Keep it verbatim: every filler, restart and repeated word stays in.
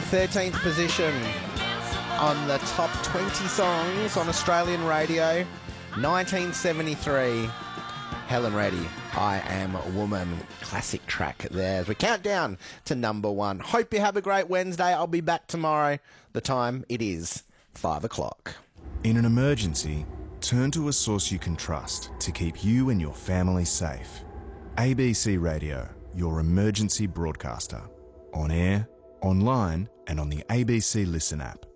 thirteenth position on the top twenty songs on Australian radio. nineteen seventy-three, Helen Reddy, I Am a Woman. Classic track there as we count down to number one. Hope you have a great Wednesday. I'll be back tomorrow. The time, it is five o'clock. In an emergency, turn to a source you can trust to keep you and your family safe. A B C Radio, your emergency broadcaster. On air, online and on the A B C Listen app.